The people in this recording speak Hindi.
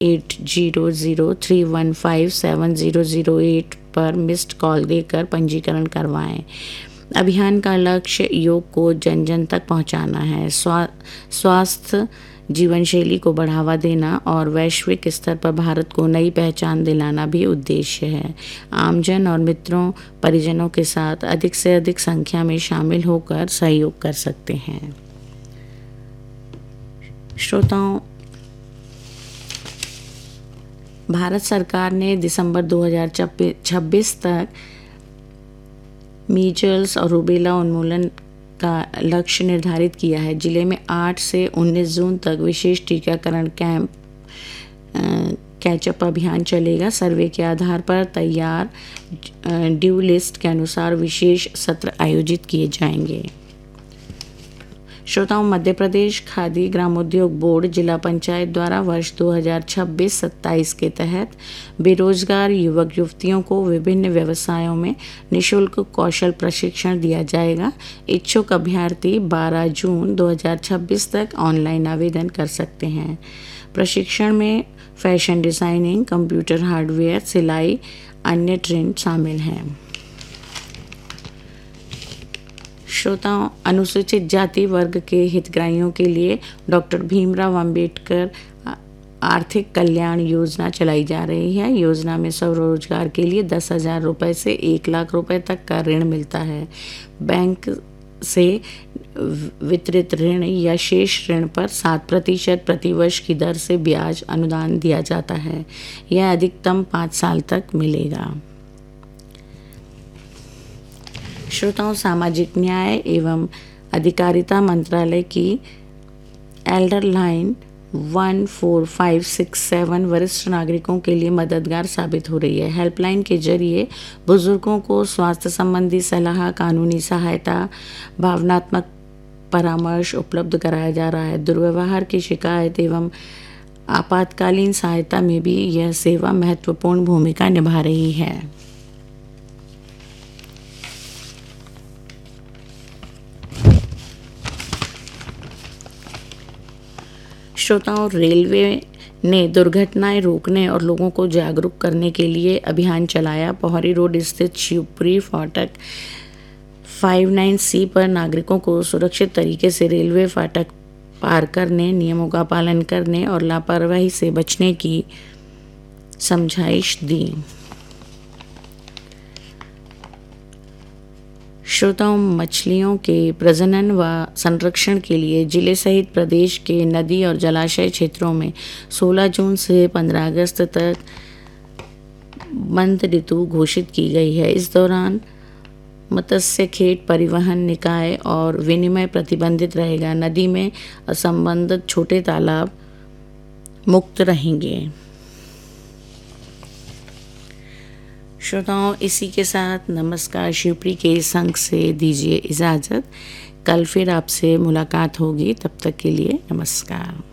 8003157008 पर मिस्ड कॉल देकर पंजीकरण करवाएं। अभियान का लक्ष्य योग को जन जन तक पहुंचाना है, स्वास्थ्य जीवन शैली को बढ़ावा देना और वैश्विक स्तर पर भारत को नई पहचान दिलाना भी उद्देश्य है। आमजन और मित्रों परिजनों के साथ अधिक से अधिक संख्या में शामिल होकर सहयोग कर सकते हैं। श्रोताओं, भारत सरकार ने दिसंबर 2026 तक मीजल्स और रूबेला उन्मूलन का लक्ष्य निर्धारित किया है। जिले में 8 से 19 जून तक विशेष टीकाकरण कैंप कैचअप अभियान चलेगा। सर्वे के आधार पर तैयार ड्यू लिस्ट के अनुसार विशेष सत्र आयोजित किए जाएंगे। श्रोताओं, मध्य प्रदेश खादी ग्रामोद्योग बोर्ड जिला पंचायत द्वारा वर्ष 2026-27 के तहत बेरोजगार युवक युवतियों को विभिन्न व्यवसायों में निःशुल्क कौशल प्रशिक्षण दिया जाएगा। इच्छुक अभ्यर्थी 12 जून 2026 तक ऑनलाइन आवेदन कर सकते हैं। प्रशिक्षण में फैशन डिज़ाइनिंग, कंप्यूटर हार्डवेयर, सिलाई, अन्य ट्रेंड शामिल हैं। श्रोताओं, अनुसूचित जाति वर्ग के हितग्राहियों के लिए डॉक्टर भीमराव अंबेडकर आर्थिक कल्याण योजना चलाई जा रही है। योजना में स्वरोजगार के लिए 10,000 रुपये से 1 लाख रुपए तक का ऋण मिलता है। बैंक से वितरित ऋण या शेष ऋण पर 7% प्रतिवर्ष की दर से ब्याज अनुदान दिया जाता है। यह अधिकतम 5 साल तक मिलेगा। श्रोताओं, सामाजिक न्याय एवं अधिकारिता मंत्रालय की एल्डर लाइन 14567 वरिष्ठ नागरिकों के लिए मददगार साबित हो रही है। हेल्पलाइन के जरिए बुजुर्गों को स्वास्थ्य संबंधी सलाह, कानूनी सहायता, भावनात्मक परामर्श उपलब्ध कराया जा रहा है। दुर्व्यवहार की शिकायत एवं आपातकालीन सहायता में भी यह सेवा महत्वपूर्ण भूमिका निभा रही है। श्रोताओं, रेलवे ने दुर्घटनाएं रोकने और लोगों को जागरूक करने के लिए अभियान चलाया। पोहरी रोड स्थित शिवपुरी फाटक 59C पर नागरिकों को सुरक्षित तरीके से रेलवे फाटक पार करने, नियमों का पालन करने और लापरवाही से बचने की समझाइश दी। श्रोताओं, मछलियों के प्रजनन व संरक्षण के लिए जिले सहित प्रदेश के नदी और जलाशय क्षेत्रों में 16 जून से 15 अगस्त तक बंद ऋतु घोषित की गई है। इस दौरान मत्स्य खेत परिवहन निकाय और विनिमय प्रतिबंधित रहेगा। नदी में असंबंधित छोटे तालाब मुक्त रहेंगे। श्रोताओं, इसी के साथ नमस्कार शिवपुरी के इस अंक से दीजिए इजाज़त। कल फिर आपसे मुलाकात होगी, तब तक के लिए नमस्कार।